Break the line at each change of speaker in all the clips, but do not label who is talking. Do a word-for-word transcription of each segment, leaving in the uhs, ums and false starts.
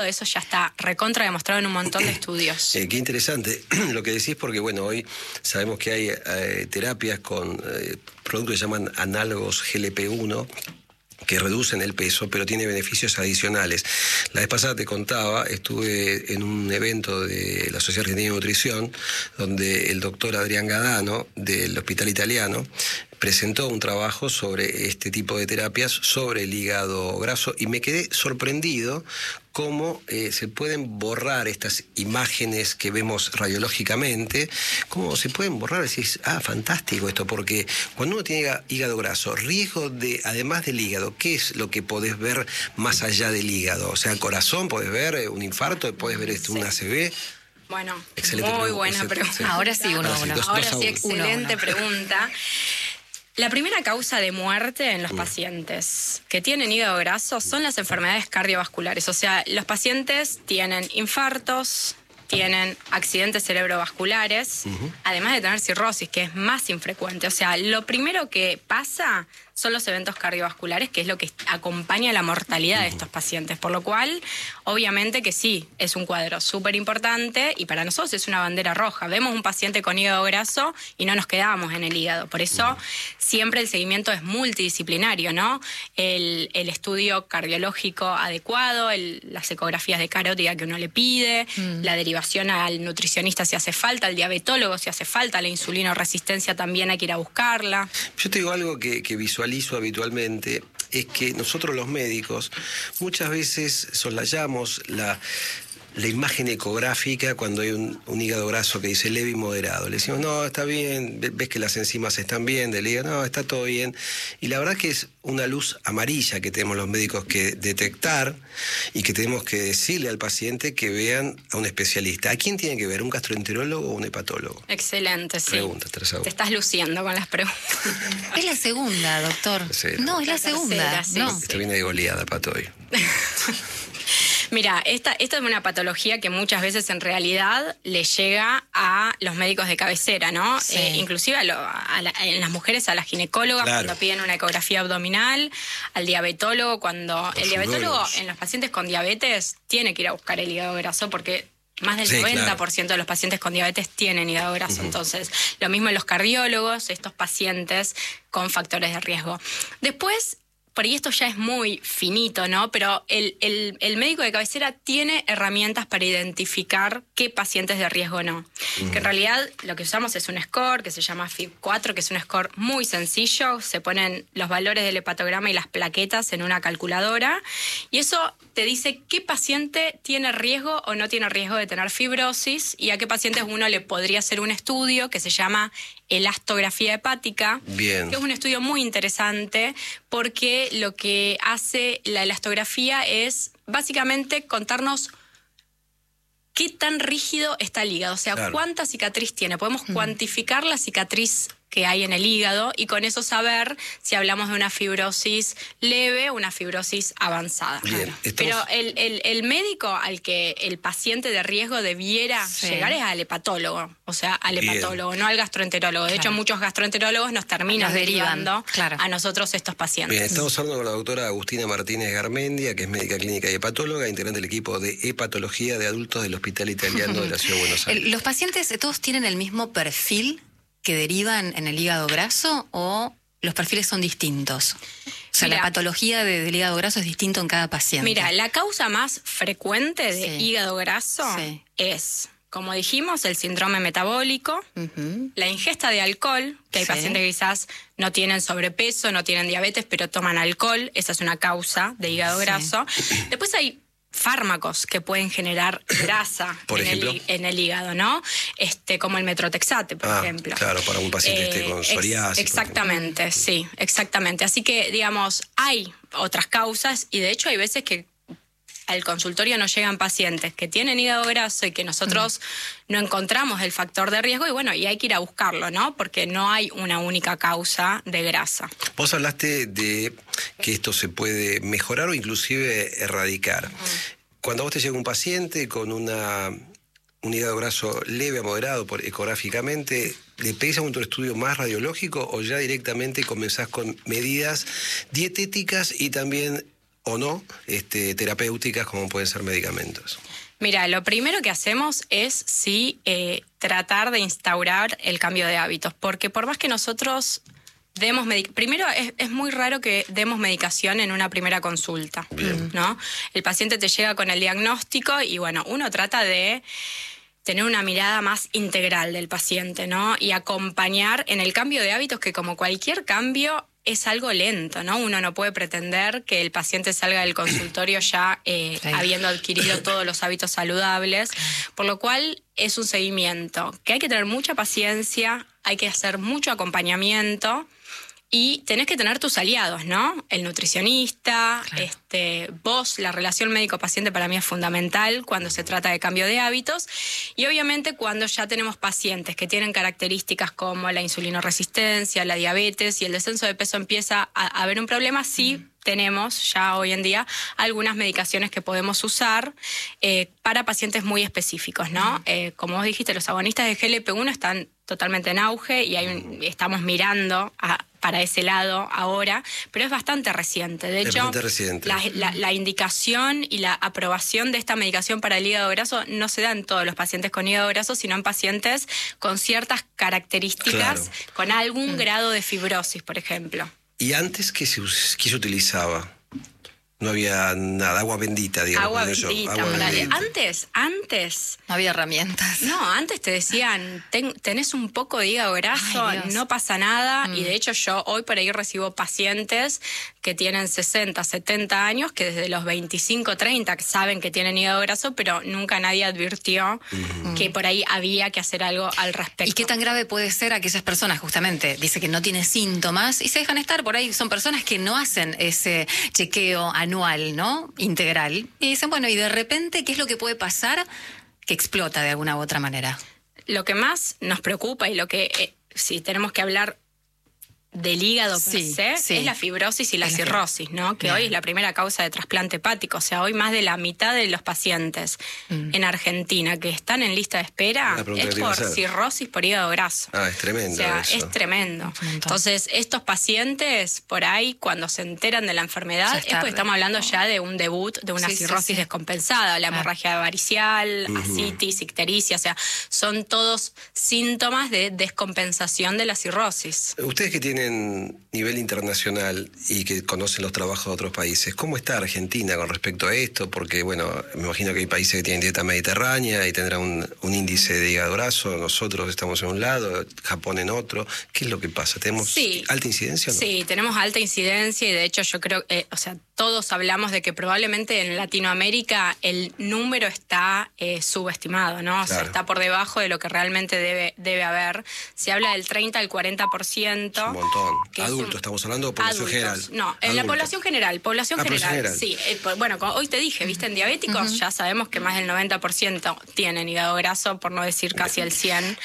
Eso ya está recontra demostrado en un montón de estudios.
Eh, qué interesante lo que decís, porque bueno, hoy sabemos que hay eh, terapias con eh, productos que se llaman análogos G L P uno, que reducen el peso, pero tiene beneficios adicionales. La vez pasada te contaba, estuve en un evento de la Sociedad Argentina de Nutrición, donde el doctor Adrián Gadano, del Hospital Italiano, presentó un trabajo sobre este tipo de terapias, sobre el hígado graso, y me quedé sorprendido cómo eh, se pueden borrar estas imágenes que vemos radiológicamente, cómo se pueden borrar. Decís, ah, fantástico esto, porque cuando uno tiene hígado graso, riesgo de, además del hígado, ¿qué es lo que podés ver más allá del hígado? O sea, el corazón, podés ver un infarto, podés ver esto, un A C V.
Bueno,
excelente
muy
pregunta.
buena pregunta.
Sí. Ahora sí, uno,
Ahora sí,
uno.
dos,
Ahora
dos a
sí,
uno.
excelente
Uno, uno.
pregunta. La primera causa de muerte en los
Mm.
pacientes que tienen hígado graso son las enfermedades cardiovasculares. O sea, los pacientes tienen infartos, tienen accidentes cerebrovasculares,
Uh-huh.
además de tener cirrosis, que es más infrecuente. O sea, lo primero que pasa son los eventos cardiovasculares, que es lo que acompaña la mortalidad de estos pacientes. Por lo cual, obviamente que sí, es un cuadro súper importante y para nosotros es una bandera roja. Vemos un paciente con hígado graso y no nos quedamos en el hígado. Por eso, siempre el seguimiento es multidisciplinario, ¿no? El, el estudio cardiológico adecuado, el, las ecografías de carótida que uno le pide, mm. la derivación al nutricionista si hace falta, al diabetólogo si hace falta, la insulinoresistencia también hay que ir a buscarla.
Yo te digo algo que, que visualizo habitualmente, es que nosotros los médicos muchas veces soslayamos la, la imagen ecográfica cuando hay un, un hígado graso que dice leve y moderado. Le decimos, no, está bien, ves que las enzimas están bien, del hígado, no, está todo bien. Y la verdad que es una luz amarilla que tenemos los médicos que detectar y que tenemos que decirle al paciente que vean a un especialista. ¿A quién tiene que ver? ¿Un gastroenterólogo o un hepatólogo?
Excelente, sí.
Pregunta, tres a uno.
Te estás luciendo con las preguntas.
Es la segunda, doctor.
Tercera.
No, es la,
La
segunda.
tercera, sí,
no.
sí.
Esto viene de goleada, Pato, hoy.
Mira, esta, esta es una patología que muchas veces en realidad le llega a los médicos de cabecera, ¿no?
Sí.
Eh, inclusive a lo, a la, en las mujeres a las ginecólogas
Claro.
cuando piden una ecografía abdominal, al diabetólogo cuando...
Los
el diabetólogo
urólogos.
en los pacientes con diabetes tiene que ir a buscar el hígado graso porque... Más del
Sí,
noventa por ciento
claro.
de los pacientes con diabetes tienen hígado graso. Uh-huh. Entonces, lo mismo en los cardiólogos, estos pacientes con factores de riesgo. Después, por ahí esto ya es muy finito, ¿no? Pero el, el, el médico de cabecera tiene herramientas para identificar qué pacientes de riesgo no. Uh-huh. Que en realidad lo que usamos es un score que se llama F I B cuatro, que es un score muy sencillo. Se ponen los valores del hepatograma y las plaquetas en una calculadora. Y eso te dice qué paciente tiene riesgo o no tiene riesgo de tener fibrosis y a qué pacientes uno le podría hacer un estudio que se llama elastografía hepática.
Bien.
Que es un estudio muy interesante porque lo que hace la elastografía es básicamente contarnos qué tan rígido está el hígado, o sea,
claro.
cuánta cicatriz tiene. Podemos mm. cuantificar la cicatriz que hay en el hígado y con eso saber si hablamos de una fibrosis leve o una fibrosis avanzada.
Bien, estamos...
Pero el, el, el médico al que el paciente de riesgo debiera sí. llegar es al hepatólogo, o sea, al
Bien.
hepatólogo, no al gastroenterólogo. De claro. hecho, muchos gastroenterólogos nos terminan nos derivando claro. a nosotros estos pacientes.
Bien, estamos hablando con la doctora Agustina Martínez Garmendia, que es médica clínica y hepatóloga, integrante del equipo de hepatología de adultos del Hospital Italiano de la Ciudad de Buenos Aires.
¿Los pacientes todos tienen el mismo perfil que derivan en el hígado graso o los perfiles son distintos? O sea, mira, la patología de, del hígado graso es distinto en cada paciente.
Mira, la causa más frecuente de sí. hígado graso sí. es, como dijimos, el síndrome metabólico, uh-huh. la ingesta de alcohol, que hay sí. pacientes que quizás no tienen sobrepeso, no tienen diabetes, pero toman alcohol, esa es una causa de hígado sí. graso. Después hay fármacos que pueden generar grasa
por
en, el, en el hígado, ¿no? Este, como el metrotexate, por
ah,
ejemplo.
Claro, para un paciente eh, este con psoriasis.
Ex exactamente, sí, exactamente. Así que, digamos, hay otras causas y de hecho hay veces que al consultorio nos llegan pacientes que tienen hígado graso y que nosotros mm. no encontramos el factor de riesgo y bueno, y hay que ir a buscarlo, ¿no? Porque no hay una única causa de grasa.
Vos hablaste de que esto se puede mejorar o inclusive erradicar. Mm. Cuando a vos te llega un paciente con una, un hígado graso leve a moderado por, ecográficamente, ¿le pedís a un estudio más radiológico o ya directamente comenzás con medidas dietéticas y también o no este, terapéuticas como pueden ser medicamentos.
Mira, lo primero que hacemos es sí eh, tratar de instaurar el cambio de hábitos, porque por más que nosotros demos medic- primero es, es muy raro que demos medicación en una primera consulta,
Bien.
¿no? El paciente te llega con el diagnóstico y bueno, uno trata de tener una mirada más integral del paciente, ¿no? Y acompañar en el cambio de hábitos, que como cualquier cambio es algo lento, ¿no? Uno no puede pretender que el paciente salga del consultorio ya eh,
Sí.
habiendo adquirido todos los hábitos saludables, por lo cual es un seguimiento que hay que tener mucha paciencia, hay que hacer mucho acompañamiento. Y tenés que tener tus aliados, ¿no? El nutricionista,
Claro.
este, vos, la relación médico-paciente para mí es fundamental cuando se trata de cambio de hábitos. Y obviamente cuando ya tenemos pacientes que tienen características como la insulinoresistencia, la diabetes y el descenso de peso empieza a, a haber un problema, sí. Mm. Tenemos ya hoy en día algunas medicaciones que podemos usar eh, para pacientes muy específicos, ¿no? Mm. Eh, como vos dijiste, los agonistas de G L P uno están totalmente en auge y hay un, estamos mirando a, para ese lado ahora, pero es bastante reciente. De
Es
hecho,
bastante reciente.
La, la, la indicación y la aprobación de esta medicación para el hígado graso no se da en todos los pacientes con hígado graso, sino en pacientes con ciertas características,
Claro.
con algún mm. grado de fibrosis, por ejemplo.
¿Y antes qué se, qué se utilizaba? No había nada, agua bendita, digamos.
Agua bendita,
agua bendita.
Antes, antes...
No había herramientas.
No, antes te decían, ten, tenés un poco de hígado graso,
Ay,
no pasa nada.
Mm.
Y de hecho yo hoy por ahí recibo pacientes que tienen sesenta, setenta años, que desde los veinticinco, treinta que saben que tienen hígado graso, pero nunca nadie advirtió mm. que por ahí había que hacer algo al respecto.
¿Y qué tan grave puede ser aquellas personas, justamente, dice que no tienen síntomas y se dejan estar por ahí? Son personas que no hacen ese chequeo anual, ¿no? Integral. Y dicen, bueno, y de repente, ¿qué es lo que puede pasar? Que explota de alguna u otra manera.
Lo que más nos preocupa y lo que, eh, si tenemos que hablar del hígado per
Sí,
se,
sí.
es la fibrosis y la
Es la
cirrosis, ¿no? Que
Bien.
hoy es la primera causa de trasplante hepático. O sea, hoy más de la mitad de los pacientes
Mm.
en Argentina que están en lista de espera
La pregunta
es
que te iba a
por
hacer.
cirrosis por hígado graso.
Ah, es tremendo
O sea,
eso.
es tremendo.
Un montón.
Entonces, estos pacientes, por ahí, cuando se enteran de la
Ya
enfermedad,
es
es porque
tarde.
estamos hablando ya de un debut de una
Sí, sí,
cirrosis
sí.
descompensada, la
Claro.
hemorragia varicial, ascitis, ictericia, o sea, son todos síntomas de descompensación de la cirrosis.
Ustedes que tienen nivel internacional y que conocen los trabajos de otros países, ¿cómo está Argentina con respecto a esto? Porque, bueno, me imagino que hay países que tienen dieta mediterránea y tendrán un, un índice de hígado graso, nosotros estamos en un lado, Japón en otro. ¿Qué es lo que pasa? ¿Tenemos
Sí.
alta incidencia o no?
Sí, tenemos alta incidencia y de hecho yo creo, eh, o sea, todos hablamos de que probablemente en Latinoamérica el número está eh, subestimado, ¿no? O sea,
Claro.
está por debajo de lo que realmente debe, debe haber. Se habla del treinta al cuarenta por ciento.
Es un montón.
que es
Adultos,
un-
estamos hablando de población
Adultos.
general.
No, en la
Adultos.
población general, población
Ah, población
general,
general.
sí. Eh, po- bueno, como hoy te dije, viste, en diabéticos ya sabemos que más del noventa por ciento tienen hígado graso, por no decir casi el cien por ciento.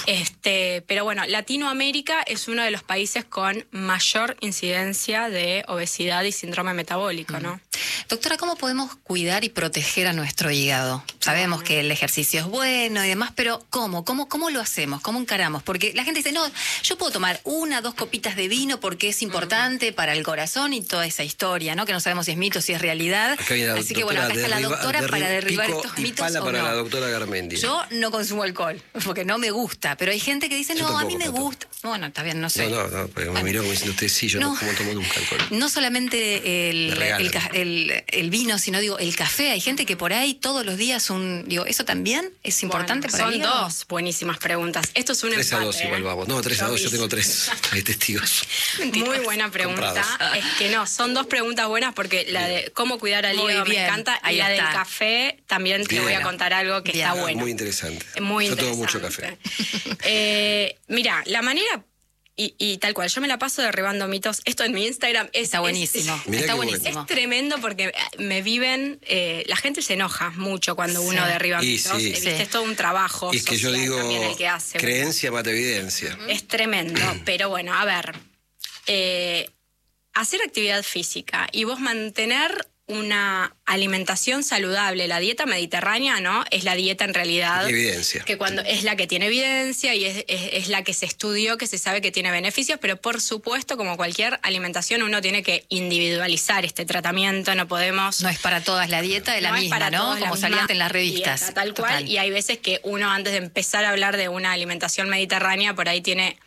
Este, pero bueno, Latinoamérica es uno de los países con mayor incidencia de obesidad y síndrome metabólico, ¿no?
Doctora, ¿cómo podemos cuidar y proteger a nuestro hígado? Sabemos que el ejercicio es bueno y demás, pero ¿cómo? ¿Cómo, cómo lo hacemos? ¿Cómo encaramos? Porque la gente dice, no, yo puedo tomar una, dos copitas de vino porque es importante para el corazón y toda esa historia, ¿no? Que no sabemos si es mito, si es realidad.
Acá viene la
Así que bueno, acá
doctora,
está la
derriba-
doctora para
derri-
derribar
pico
estos
y
mitos
pala
o
para
no.
la doctora Garmendia.
Yo no consumo alcohol, porque no me gusta, pero hay gente que dice,
Yo
no, a mí
tampoco,
me
tampoco.
gusta. Bueno, está bien, no sé.
No, no, no, porque me
Bueno.
miró como diciendo usted, sí, yo no,
No.
como tomo nunca alcohol.
No solamente el,
Me regalan.
el, ca- el- el vino, sino digo el café. Hay gente que por ahí todos los días un... Digo, ¿eso también es importante
Bueno,
para
son
el hígado?
dos buenísimas preguntas. Esto es un
Tres a
empate,
dos
¿eh?
igual vamos. No, tres a dos, yo
vi.
tengo tres. Hay testigos.
Muy buena pregunta.
Comprados.
Es que no, son dos preguntas buenas porque la de cómo cuidar al
Muy
hígado me
bien,
encanta
ahí
y la
está.
del café también te
Bien.
voy a contar algo que
Bien.
está bueno.
Muy interesante.
Muy
yo tomo mucho
interesante.
café.
Eh, mira, la manera, y, y tal cual, yo me la paso derribando mitos. Esto en mi Instagram es,
Está
es-
buenísimo.
es-
Mirá
Está
qué bueno.
buenísimo.
es tremendo porque me viven, eh, la gente se enoja mucho cuando uno
Sí.
derriba
Y
mitos.
sí.
Eh, ¿viste?
Sí.
Es todo un trabajo
Y es que yo
social
digo,
también el que hace. uno.
creencia mata evidencia.
Es tremendo, pero bueno, a ver, eh, hacer actividad física y vos mantener una alimentación saludable. La dieta mediterránea, ¿no? Es la dieta en realidad.
Tiene evidencia.
Que cuando es la que tiene evidencia y es, es, es la que se estudió, que se sabe que tiene beneficios, pero por supuesto, como cualquier alimentación, uno tiene que individualizar este tratamiento, no podemos...
No es para todas la dieta de la
no es
misma,
para
¿no?
todos la
Como
misma
salía en las revistas.
dieta, tal cual,
Total.
y hay veces que uno antes de empezar a hablar de una alimentación mediterránea, por ahí tiene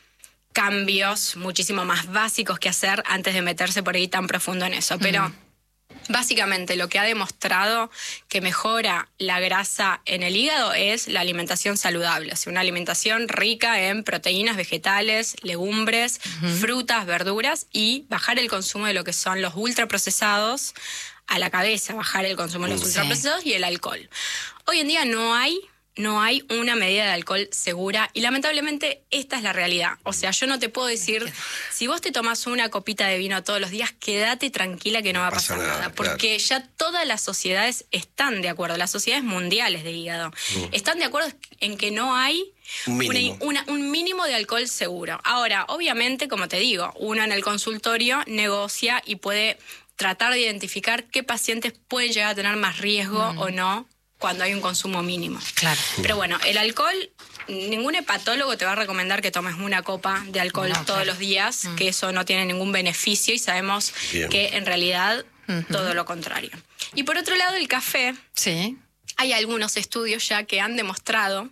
cambios muchísimo más básicos que hacer antes de meterse por ahí tan profundo en eso, pero... Mm. Básicamente lo que ha demostrado que mejora la grasa en el hígado es la alimentación saludable, o sea, una alimentación rica en proteínas vegetales, legumbres, uh-huh. frutas, verduras y bajar el consumo de lo que son los ultraprocesados a la cabeza, bajar el consumo de los sí. ultraprocesados y el alcohol. Hoy en día no hay... No hay una medida de alcohol segura y lamentablemente esta es la realidad. O sea, yo no te puedo decir, si vos te tomás una copita de vino todos los días, quédate tranquila que no va a pasar nada. nada porque claro. ya todas las sociedades están de acuerdo, las sociedades mundiales de hígado, mm. están de acuerdo en que no hay
un mínimo.
Una, una, un mínimo de alcohol seguro. Ahora, obviamente, como te digo, uno en el consultorio negocia y puede tratar de identificar qué pacientes pueden llegar a tener más riesgo mm. o no cuando hay un consumo mínimo.
Claro.
Pero bueno, el alcohol, ningún hepatólogo te va a recomendar que tomes una copa de alcohol no, todos claro. los días, mm. que eso no tiene ningún beneficio y sabemos Bien. que en realidad uh-huh. todo lo contrario. Y por otro lado, el café.
Sí.
Hay algunos estudios ya que han demostrado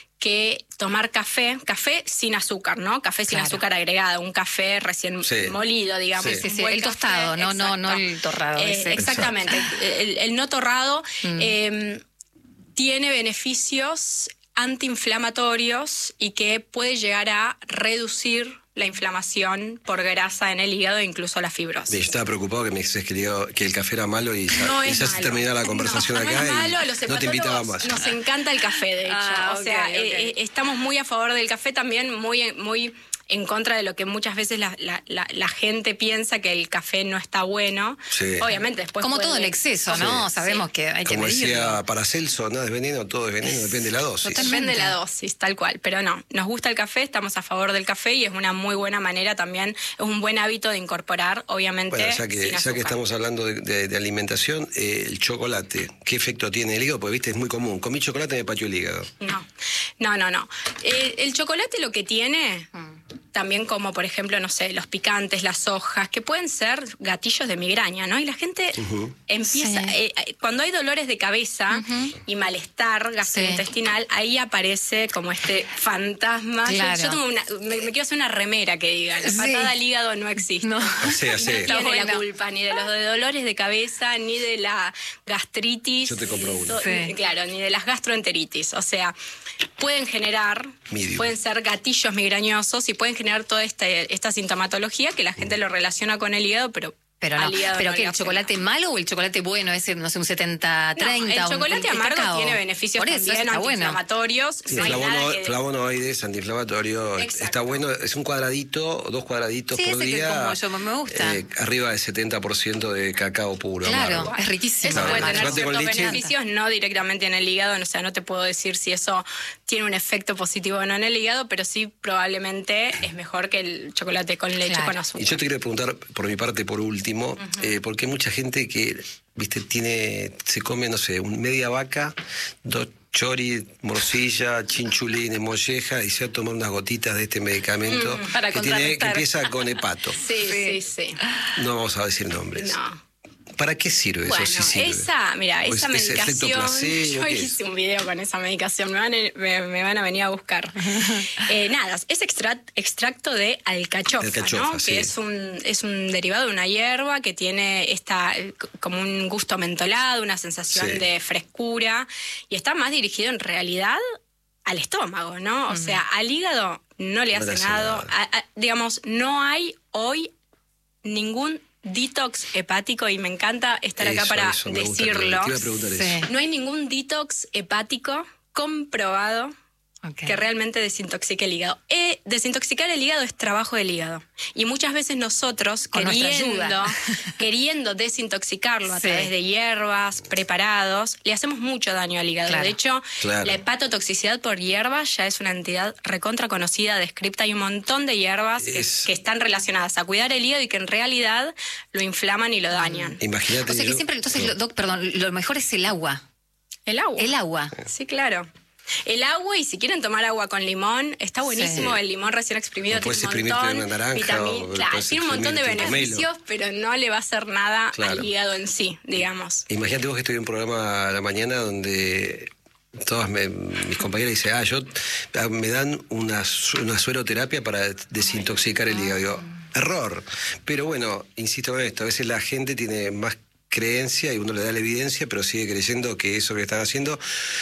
que tomar café, café sin azúcar, ¿no? Café sin claro. azúcar agregado, un café recién sí. molido, digamos.
Sí, sí, sí. El café, tostado, no, no, no el torrado.
Eh,
ese.
Exactamente, el, el no torrado mm. eh, tiene beneficios antiinflamatorios y que puede llegar a reducir la inflamación por grasa en el hígado e incluso la fibrosis.
Yo estaba preocupado que me dices que, que el café era malo y ya,
no
y ya se terminaba la conversación
no,
acá
no es malo,
y
los
no te invitaba más.
Nos encanta el café, de hecho.
Ah,
o sea,
okay, okay.
Eh, estamos muy a favor del café, también muy... muy en contra de lo que muchas veces la, la, la, la gente piensa, que el café no está bueno. Sí. Obviamente después
como
puede...
todo el exceso, ¿no? Sí. Sabemos sí. que hay
Como
que medirlo.
decía Paracelso, nada es veneno, todo es veneno, depende de la dosis.
Totalmente. Depende de la dosis, tal cual. Pero no, nos gusta el café, estamos a favor del café y es una muy buena manera también, es un buen hábito de incorporar, obviamente,
bueno, ya que,
sin
ya que estamos hablando de, de, de alimentación, eh, el chocolate, ¿qué efecto tiene el hígado? Porque, viste, es muy común. Comí chocolate y me pateó el hígado.
No, no, no, no. Eh, el chocolate lo que tiene... Mm. También como, por ejemplo, no sé, los picantes, las hojas, que pueden ser gatillos de migraña, ¿no? Y la gente uh-huh. empieza... Sí. Eh, cuando hay dolores de cabeza uh-huh. y malestar gastrointestinal, sí. ahí aparece como este fantasma.
Claro.
Yo, yo tengo una, me, me quiero hacer una remera que diga, la patada sí. al hígado no existe.
No,
sí, sí.
no tiene bueno. la culpa ni de los de dolores de cabeza, ni de la gastritis.
Yo te compro uno.
Sí. Claro, ni de las gastroenteritis. O sea, pueden generar, Medium. pueden ser gatillos migrañosos y pueden generar toda esta, esta sintomatología que la gente lo relaciona con el hígado, pero...
Pero no, pero no que el chocolate no. malo o el chocolate bueno, ese, no sé, un setenta treinta.
No, el chocolate
un,
amargo
cacao.
tiene beneficios
Por eso,
también antiinflamatorios.
Sí, no flavono, que... flavonoides, antiinflamatorio. Exacto. Está bueno, es un cuadradito, dos cuadraditos
sí,
por
ese
día.
Que como yo me gusta.
Eh, arriba del setenta por ciento de cacao puro.
Claro,
amargo.
es riquísimo.
Eso puede
claro.
tener ciertos beneficios, no directamente en el hígado, o sea, no te puedo decir si eso tiene un efecto positivo o no en el hígado, pero sí probablemente es mejor que el chocolate con leche claro. con azúcar.
Y yo te quería preguntar, por mi parte, por último, uh-huh. eh, porque hay mucha gente que, viste, tiene, se come, no sé, un media vaca, dos chori, morcilla, chinchulines, molleja, y se va a tomar unas gotitas de este medicamento
mm, para
que, tiene, que empieza con hepato.
Sí, sí, sí.
No vamos a decir nombres.
No.
¿Para qué sirve
bueno,
eso? Sí sirve.
Esa, mira, esa
es,
medicación, yo hice un video con esa medicación, me van, me, me van a venir a buscar. eh, nada, es extract, extracto de alcachofa,
alcachofa
¿no?
Sí.
Que es un, es un derivado de una hierba que tiene esta, como un gusto mentolado, una sensación sí. de frescura, y está más dirigido en realidad al estómago, ¿no? O uh-huh. sea, al hígado no le hace, no le hace nada. nada. A, a, digamos, no hay hoy ningún detox hepático, y me encanta estar acá eso, para eso, decirlo.
Te iba a preguntar
sí. eso. No hay ningún detox hepático comprobado,
Okay.
que realmente desintoxique el hígado. Eh, desintoxicar el hígado es trabajo del hígado. Y muchas veces nosotros,
Con nuestra
queriendo,
ayuda.
queriendo desintoxicarlo a
Sí.
través de hierbas, preparados, le hacemos mucho daño al hígado.
Claro.
De hecho,
Claro.
la hepatotoxicidad por hierbas ya es una entidad recontra conocida, descripta. Hay un montón de hierbas que,
Es-
que están relacionadas a cuidar el hígado y que en realidad lo inflaman y lo dañan.
Imagínate.
O sea que
yo-
siempre, entonces,
no.
lo- Doc, perdón, lo mejor es el agua.
El agua.
El agua.
Sí, claro. El agua, y si quieren tomar agua con limón, está buenísimo.
Sí.
El limón recién exprimido
O
tiene
puedes
un
exprimirte
montón.
una naranja,
vitami-
o
claro,
puedes
tiene un montón de
exprimirte un pomelo.
beneficios, pero no le va a hacer nada
Claro.
al hígado en sí, digamos.
Imagínate vos que estoy en un programa a la mañana donde todas me- mis compañeras dicen, ah, yo ah, me dan una, su- una sueroterapia para desintoxicar el hígado. Digo, error. Pero bueno, insisto en esto, a veces la gente tiene más creencia y uno le da la evidencia, pero sigue creyendo que eso que están haciendo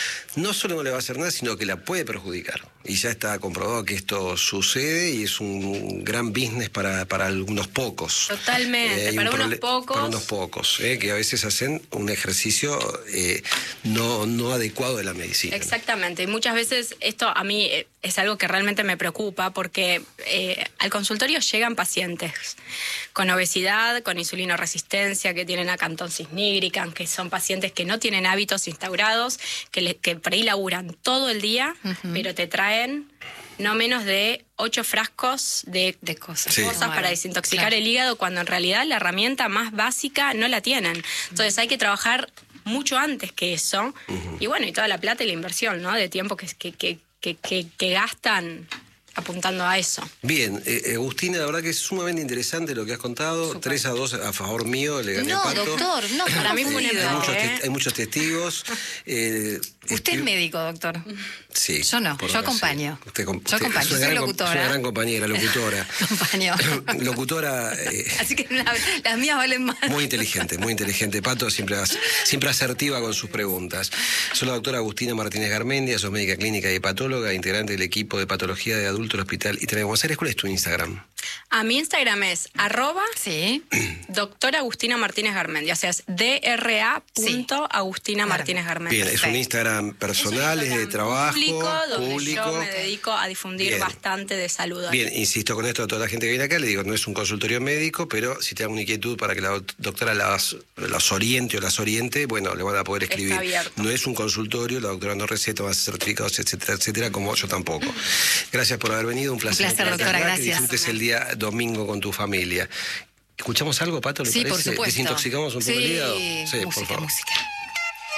no solo no le va a hacer nada, sino que la puede perjudicar. Y ya está comprobado que esto sucede y es un gran business para, para algunos pocos.
Totalmente,
hay
para
un
unos
prole-
pocos.
Para unos pocos, eh, que a veces hacen un ejercicio eh, no, no adecuado de la medicina.
Exactamente, y muchas veces esto a mí eh, es algo que realmente me preocupa porque eh, al consultorio llegan pacientes con obesidad, con insulinoresistencia, que tienen acantosis nigricans, que son pacientes que no tienen hábitos instaurados, que, le- que por ahí laburan todo el día, pero te traen no menos de ocho frascos de,
De cosas.
Sí.
cosas para desintoxicar
Claro.
el hígado, cuando en realidad la herramienta más básica no la tienen. Entonces hay que trabajar mucho antes que eso. Y bueno, y toda la plata y la inversión, ¿no? De tiempo que, que, que, que, que- que gastan apuntando a eso.
Bien, eh, Agustina, la verdad que es sumamente interesante lo que has contado. tres a dos a favor mío, le gané
No,
a Pato.
doctor, no,
Para mí fue un
Eh, hay,
error,
muchos
¿eh?
tes- hay muchos testigos. eh,
Usted
estoy-
es médico, doctor.
Sí.
Yo no,
por
yo
acá, sí.
acompaño.
Usted com-
Yo
usted
acompaño,
es una
soy
gran com-
locutora.
es una gran compañera, locutora.
Acompaño.
Locutora. eh,
Así que la- las mías valen más.
Muy inteligente, muy inteligente. Pato, siempre, as- siempre asertiva con sus preguntas. Soy la doctora Agustina Martínez Garmendia, sos médica clínica y hepatóloga, integrante del equipo de patología de adulto del Hospital Ítala de Buenos Aires. ¿Cuál es tu Instagram?
A mi Instagram es arroba
Sí.
doctora Agustina Martínez Garmendia, o sea, es dra punto Agustina
Claro.
Martínez Garmendia.
Bien, es un
Perfecto.
Instagram personal, es de trabajo,
público, donde
público.
yo me dedico a difundir
Bien.
bastante de salud.
Bien, insisto con esto a toda la gente que viene acá, le digo, no es un consultorio médico, pero si te da una inquietud para que la doc- doctora las, las oriente o las oriente, bueno, le van a poder
Está
escribir.
abierto.
No es un consultorio, la doctora no receta, no hace certificados, etcétera, etcétera, como yo tampoco. Gracias por haber venido, un placer.
placer,
tenerte
doctora,
acá,
gracias.
Que disfrutes el día domingo con tu familia. ¿Escuchamos algo, Pato? ¿Le
Sí, por
parece?
supuesto.
¿Desintoxicamos un poco
Sí,
el hígado?
música, música.